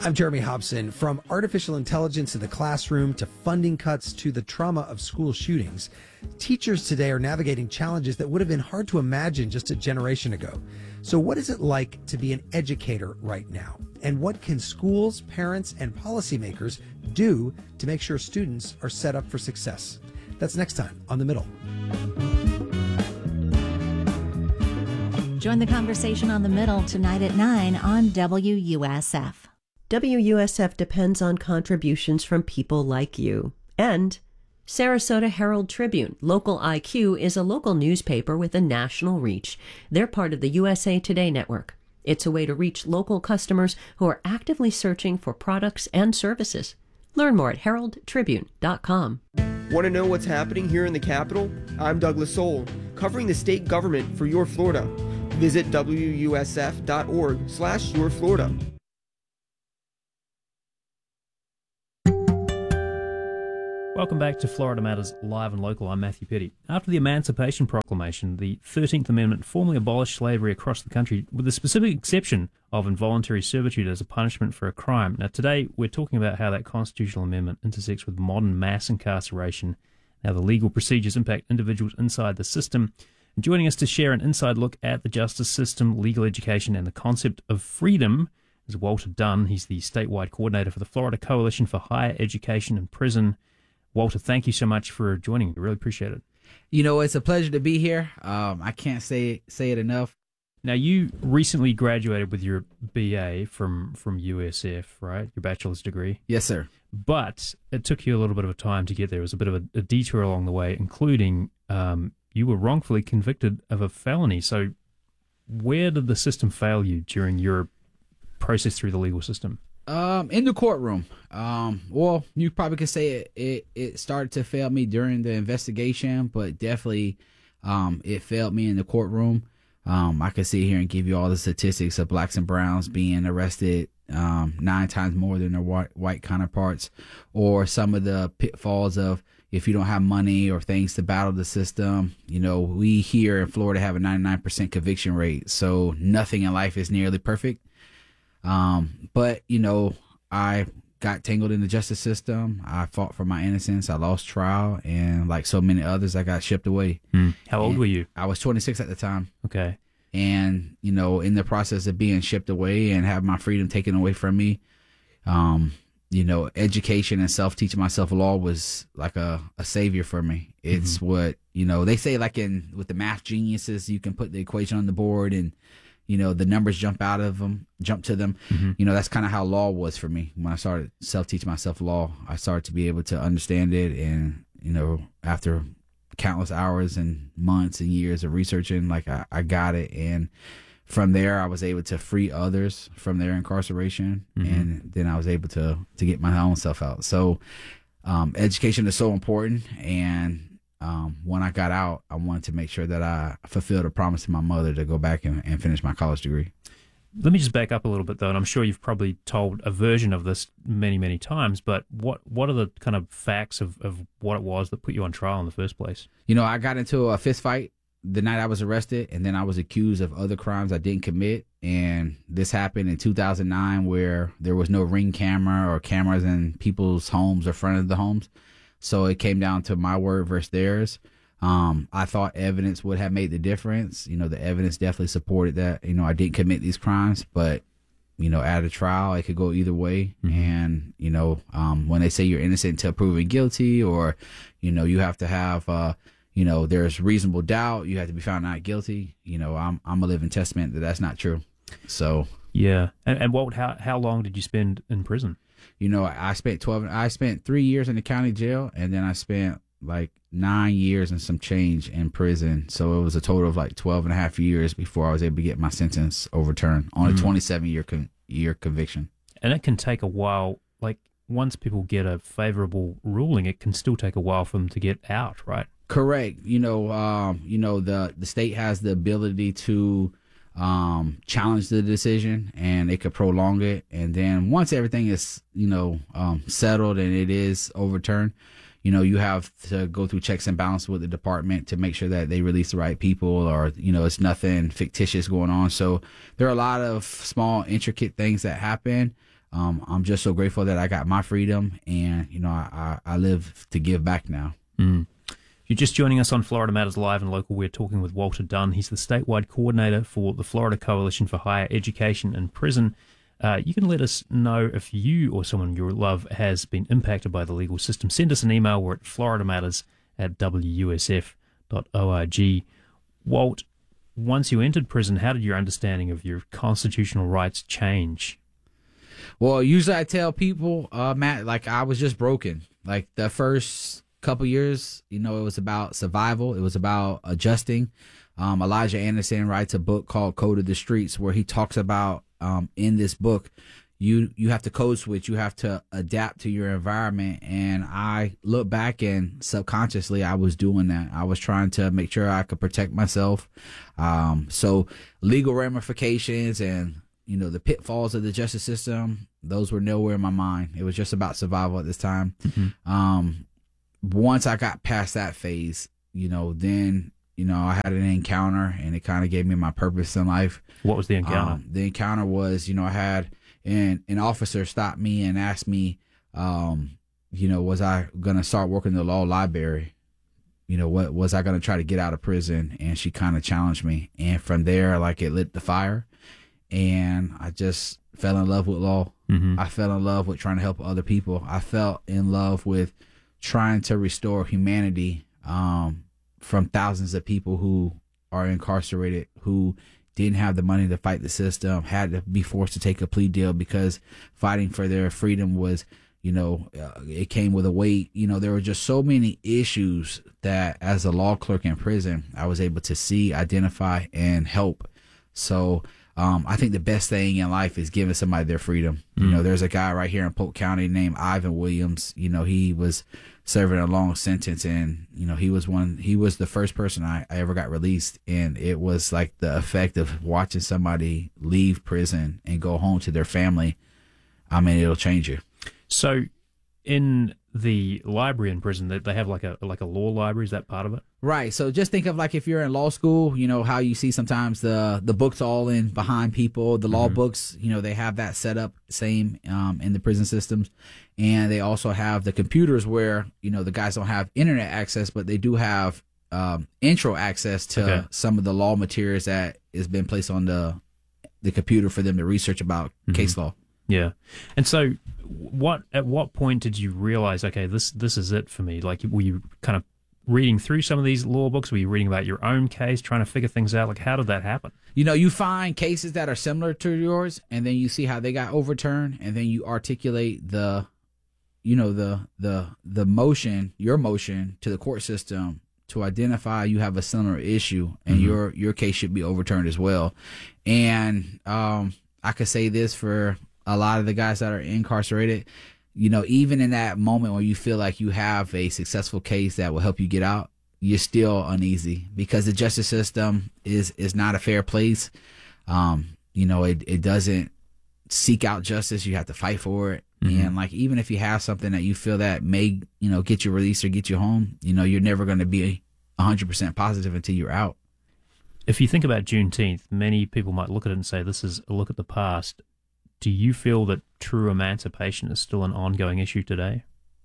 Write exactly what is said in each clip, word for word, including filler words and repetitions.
I'm Jeremy Hobson. From artificial intelligence in the classroom to funding cuts to the trauma of school shootings, teachers today are navigating challenges that would have been hard to imagine just a generation ago. So what is it like to be an educator right now? And what can schools, parents, and policymakers do to make sure students are set up for success? That's next time on The Middle. Join the conversation on The Middle tonight at nine on W U S F. W U S F depends on contributions from people like you. And Sarasota Herald Tribune, Local I Q, is a local newspaper with a national reach. They're part of the U S A Today network. It's a way to reach local customers who are actively searching for products and services. Learn more at herald tribune dot com. Want to know what's happening here in the Capitol? I'm Douglas Soul, covering the state government for Your Florida. Visit W U S F dot org slash Your Florida. Welcome back to Florida Matters Live and Local. I'm Matthew Petty. After the Emancipation Proclamation, the thirteenth Amendment formally abolished slavery across the country, with the specific exception of involuntary servitude as a punishment for a crime. Now, today we're talking about how that constitutional amendment intersects with modern mass incarceration, how the legal procedures impact individuals inside the system. And joining us to share an inside look at the justice system, legal education, and the concept of freedom is Walter Dunn. He's the statewide coordinator for the Florida Coalition for Higher Education and Prison. Walter, thank you so much for joining. I really appreciate it. You know, it's a pleasure to be here. Um, I can't say say it enough. Now, you recently graduated with your B A from, from U S F, right? Your bachelor's degree. Yes, sir. But it took you a little bit of a time to get there. It was a bit of a, a detour along the way, including um, you were wrongfully convicted of a felony. So where did the system fail you during your process through the legal system? Um, in the courtroom. Um, well, you probably could say it, it, it started to fail me during the investigation, but definitely um, it failed me in the courtroom. Um, I could sit here and give you all the statistics of blacks and browns being arrested um, nine times more than their white, white counterparts, or some of the pitfalls of if you don't have money or things to battle the system. You know, we here in Florida have a ninety-nine percent conviction rate, so nothing in life is nearly perfect. Um, but, you know, I got tangled in the justice system. I fought for my innocence. I lost trial. And like so many others, I got shipped away. Hmm. How old and were you? I was twenty-six at the time. Okay. And, you know, in the process of being shipped away and have my freedom taken away from me, um, you know, education and self-teaching myself law was like a, a savior for me. It's mm-hmm. what, you know, they say like in with the math geniuses, you can put the equation on the board and, you know, the numbers jump out of them, jump to them. Mm-hmm. You know, that's kind of how law was for me. When I started self-teaching myself law, I started to be able to understand it. And, you know, after countless hours and months and years of researching, like I, I got it. And from there, I was able to free others from their incarceration. Mm-hmm. And then I was able to, to get my own self out. So um, education is so important. And Um, when I got out, I wanted to make sure that I fulfilled a promise to my mother to go back and, and finish my college degree. Let me just back up a little bit, though, and I'm sure you've probably told a version of this many, many times, but what what are the kind of facts of, of what it was that put you on trial in the first place? You know, I got into a fist fight the night I was arrested, and then I was accused of other crimes I didn't commit, and this happened in two thousand nine where there was no Ring camera or cameras in people's homes or front of the homes. So it came down to my word versus theirs. Um, I thought evidence would have made the difference. You know, the evidence definitely supported that, you know, I didn't commit these crimes, but, you know, at a trial, it could go either way. Mm-hmm. And, you know, um, when they say you're innocent until proven guilty, or, you know, you have to have, uh, you know, there's reasonable doubt, you have to be found not guilty. You know, I'm, I'm a living testament that that's not true. So. Yeah. And, and what, how, how long did you spend in prison? You know, I spent twelve. I spent three years in the county jail, and then I spent like nine years and some change in prison. So it was a total of like twelve and a half years before I was able to get my sentence overturned on mm-hmm. a twenty-seven year con- year conviction. And it can take a while. Like once people get a favorable ruling, it can still take a while for them to get out, right? Correct. You know, um, you know the the state has the ability to um, challenge the decision, and it could prolong it. And then once everything is, you know, um, settled and it is overturned, you know, you have to go through checks and balances with the department to make sure that they release the right people, or, you know, it's nothing fictitious going on. So there are a lot of small, intricate things that happen. Um, I'm just so grateful that I got my freedom, and, you know, I, I, I live to give back now. Mm. If you're just joining us on Florida Matters Live and Local, we're talking with Walter Dunn. He's the statewide coordinator for the Florida Coalition for Higher Education and Prison. Uh, you can let us know if you or someone you love has been impacted by the legal system. Send us an email. We're at floridamatters at w u s f dot org. Walt, once you entered prison, how did your understanding of your constitutional rights change? Well, usually I tell people, uh, Matt, like I was just broken. Like the first couple years, you know, it was about survival. It was about adjusting. Um, Elijah Anderson writes a book called Code of the Streets, where he talks about, um, in this book, you, you have to code switch. You have to adapt to your environment. And I look back, and subconsciously I was doing that. I was trying to make sure I could protect myself. Um, so legal ramifications and, you know, the pitfalls of the justice system, those were nowhere in my mind. It was just about survival at this time. Mm-hmm. Um, once I got past that phase, you know, then, you know, I had an encounter, and it kind of gave me my purpose in life. What was the encounter? Um, the encounter was, you know, I had an, an officer stop me and ask me, um, you know, was I going to start working in the law library? You know, what was I going to try to get out of prison? And she kind of challenged me. And from there, like, it lit the fire. And I just fell in love with law. Mm-hmm. I fell in love with trying to help other people. I fell in love with trying to restore humanity, um, from thousands of people who are incarcerated, who didn't have the money to fight the system, had to be forced to take a plea deal because fighting for their freedom was, you know, uh, it came with a weight. You know, there were just so many issues that as a law clerk in prison, I was able to see, identify, and help. So um, I think the best thing in life is giving somebody their freedom. Mm. You know, there's a guy right here in Polk County named Ivan Williams. You know, he was serving a long sentence, and, you know, he was one, he was the first person I, I ever got released. And it was like the effect of watching somebody leave prison and go home to their family. I mean, it'll change you. So in the library in prison, they have like a like a law library. Is that part of it? Right. So just think of like if you're in law school, you know, how you see sometimes the, the books all in behind people, the law mm-hmm. books, you know, they have that set up same um, in the prison systems. And they also have the computers where, you know, the guys don't have internet access, but they do have um, intro access to okay. some of the law materials that has been placed on the the computer for them to research about mm-hmm. case law. Yeah. And so what at what point did you realize, okay, this this is it for me? Like, were you kind of reading through some of these law books? Were you reading about your own case, trying to figure things out? Like, how did that happen? You know, you find cases that are similar to yours, and then you see how they got overturned, and then you articulate the, you know, the the the motion, your motion to the court system to identify you have a similar issue, and mm-hmm. your your case should be overturned as well. And um, I could say this for a lot of the guys that are incarcerated, you know, even in that moment where you feel like you have a successful case that will help you get out, you're still uneasy because the justice system is, is not a fair place. Um, you know, it, it doesn't seek out justice. You have to fight for it. Mm-hmm. And like, even if you have something that you feel that may, you know, get you released or get you home, you know, you're never going to be one hundred percent positive until you're out. If you think about Juneteenth, many people might look at it and say, this is a look at the past. Do you feel that true emancipation is still an ongoing issue today?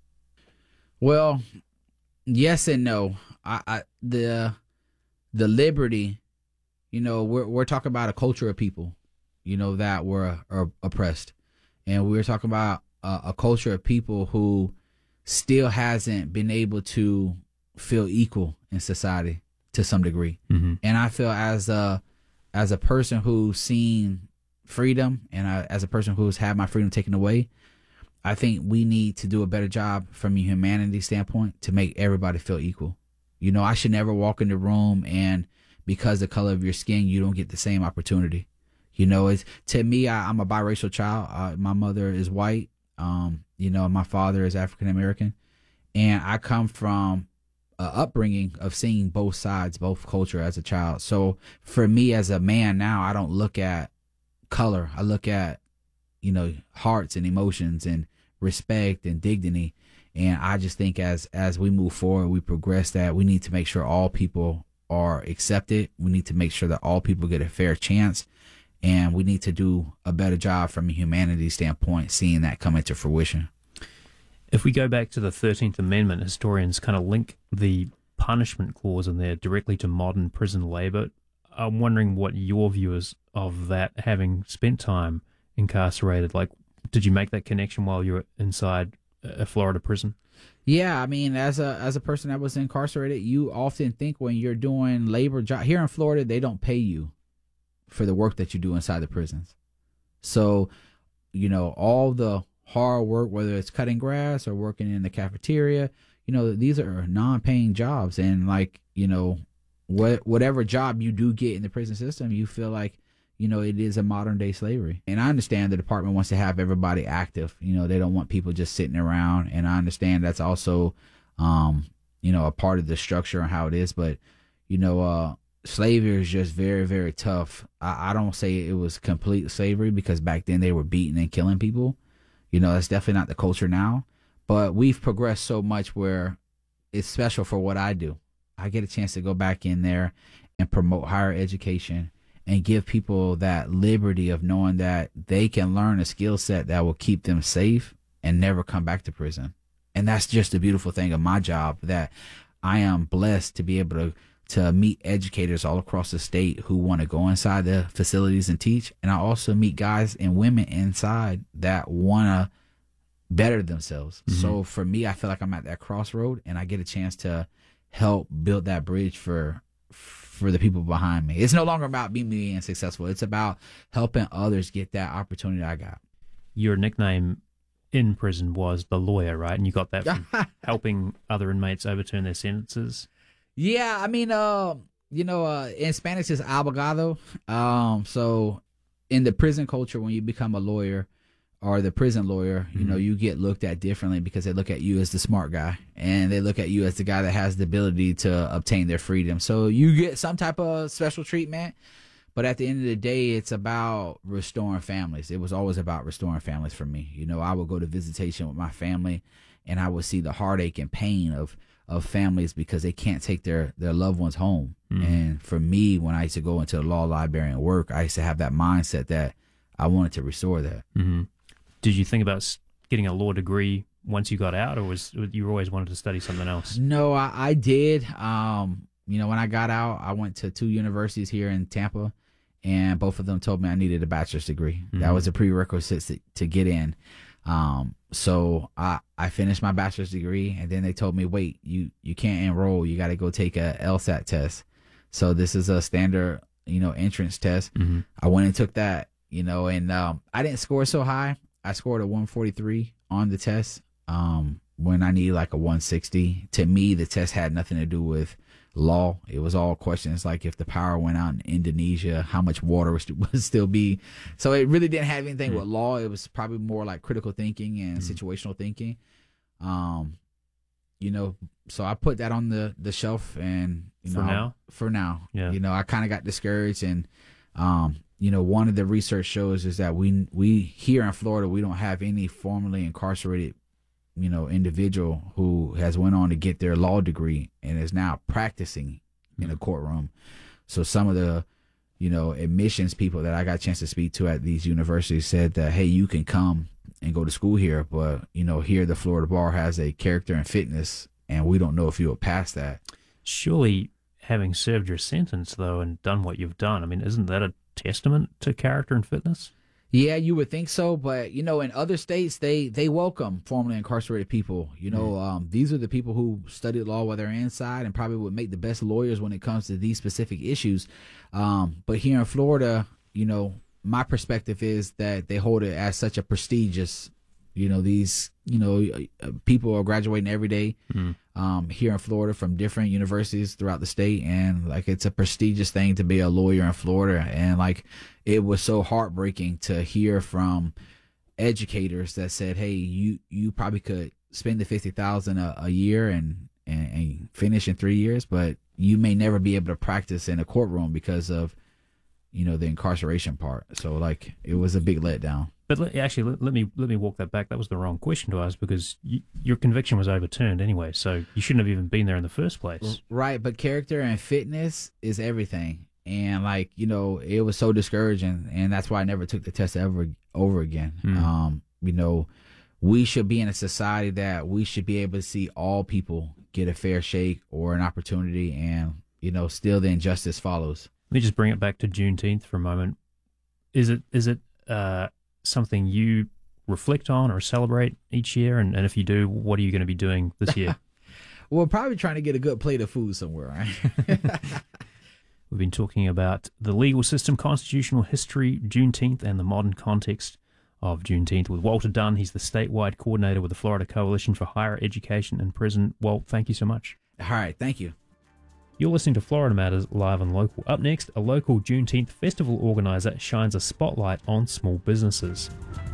Well, yes and no. I, I the the liberty, you know, we're we're talking about a culture of people, you know, that were are oppressed, and we're talking about a, a culture of people who still hasn't been able to feel equal in society to some degree. Mm-hmm. And I feel as a as a person who's seen freedom, and I, as a person who's had my freedom taken away, I think we need to do a better job from a humanity standpoint to make everybody feel equal. You know, I should never walk in the room and because the color of your skin, you don't get the same opportunity. You know, it's to me, I, I'm a biracial child. Uh, my mother is white. Um, you know, my father is African American, and I come from a upbringing of seeing both sides, both culture as a child. So for me as a man now, I don't look at color. I look at, you know, hearts and emotions and respect and dignity. And I just think as as we move forward, we progress, that we need to make sure all people are accepted. We need to make sure that all people get a fair chance. And we need to do a better job from a humanity standpoint, seeing that come into fruition. If we go back to the thirteenth Amendment, historians kind of link the punishment clause in there directly to modern prison labor. I'm wondering what your view is of that, having spent time incarcerated. Like, did you make that connection while you were inside a Florida prison? Yeah, I mean, as a as a person that was incarcerated, you often think when you're doing labor job here in Florida, they don't pay you for the work that you do inside the prisons. So, you know, all the hard work, whether it's cutting grass or working in the cafeteria, you know, these are non-paying jobs. And like, you know, what whatever job you do get in the prison system, you feel like, you know, it is a modern day slavery. And I understand the department wants to have everybody active. You know, they don't want people just sitting around. And I understand that's also, um, you know, a part of the structure and how it is. But, you know, uh, slavery is just very, very tough. I, I don't say it was complete slavery, because back then they were beating and killing people. You know, that's definitely not the culture now. But we've progressed so much where it's special for what I do. I get a chance to go back in there and promote higher education and give people that liberty of knowing that they can learn a skill set that will keep them safe and never come back to prison. And that's just the beautiful thing of my job, that I am blessed to be able to to meet educators all across the state who want to go inside the facilities and teach. And I also meet guys and women inside that want to better themselves. Mm-hmm. So for me, I feel like I'm at that crossroad, and I get a chance to help build that bridge for for the people behind me. It's no longer about me being successful. It's about helping others get that opportunity I got. Your nickname in prison was the lawyer, right? And you got that from helping other inmates overturn their sentences. Yeah, I mean, uh, you know, uh, in Spanish it's abogado. Um, so in the prison culture, when you become a lawyer or the prison lawyer, you mm-hmm. know, you get looked at differently, because they look at you as the smart guy, and they look at you as the guy that has the ability to obtain their freedom. So you get some type of special treatment. But at the end of the day, it's about restoring families. It was always about restoring families for me. You know, I would go to visitation with my family, and I would see the heartache and pain of of families because they can't take their, their loved ones home. Mm. And for me, when I used to go into the law library and work, I used to have that mindset that I wanted to restore that. Mm-hmm. Did you think about getting a law degree once you got out, or was you always wanted to study something else? No, I, I did. Um, you know, when I got out, I went to two universities here in Tampa, and both of them told me I needed a bachelor's degree. Mm-hmm. That was a prerequisite to, to get in. Um, so I, I finished my bachelor's degree, and then they told me, wait, you, you can't enroll. You got to go take a LSAT test. So this is a standard, you know, entrance test. Mm-hmm. I went and took that, you know, and, um, I didn't score so high. I scored a one forty-three on the test. Um, when I needed like a one sixty. To me, the test had nothing to do with law. It was all questions like, if the power went out in Indonesia, how much water would, would still be. So it really didn't have anything mm-hmm. with law. It was probably more like critical thinking and mm-hmm. situational thinking. Um, you know, so I put that on the, the shelf, and, you know, for now, for now, yeah. you know, I kind of got discouraged, and, um, you know, one of the research shows is that we, we here in Florida, we don't have any formerly incarcerated, you know, individual who has went on to get their law degree and is now practicing mm-hmm. in a courtroom. So some of the, you know, admissions people that I got a chance to speak to at these universities said that, hey, you can come and go to school here, but, you know, here the Florida bar has a character and fitness, and we don't know if you'll pass that. Surely, having served your sentence, though, and done what you've done, I mean, isn't that a testament to character and fitness? Yeah, you would think so, but, you know, in other states, they, they welcome formerly incarcerated people. You know, mm. um, these are the people who studied law while they're inside and probably would make the best lawyers when it comes to these specific issues. Um, but here in Florida, you know, my perspective is that they hold it as such a prestigious, you know, these, you know, people are graduating every day mm. um, here in Florida from different universities throughout the state. And like, it's a prestigious thing to be a lawyer in Florida. And like, it was so heartbreaking to hear from educators that said, hey, you, you probably could spend the fifty thousand a, a year and, and, and finish in three years, but you may never be able to practice in a courtroom because of, you know, the incarceration part. So like, it was a big letdown. But let, actually, let, let me let me walk that back. That was the wrong question to ask because you, your conviction was overturned anyway, so you shouldn't have even been there in the first place. Right, but character and fitness is everything. And, like, you know, it was so discouraging, and that's why I never took the test ever over again. Mm. Um, you know, we should be in a society that we should be able to see all people get a fair shake or an opportunity, and, you know, still the injustice follows. Let me just bring it back to Juneteenth for a moment. Is it is it uh, something you reflect on or celebrate each year? And, and if you do, what are you going to be doing this year? Well, probably trying to get a good plate of food somewhere, right? We've been talking about the legal system, constitutional history, Juneteenth, and the modern context of Juneteenth with Walter Dunn. He's the statewide coordinator with the Florida Coalition for Higher Education and Prison. Walt, thank you so much. All right, thank you. You're listening to Florida Matters Live and Local. Up next, a local Juneteenth festival organizer shines a spotlight on small businesses.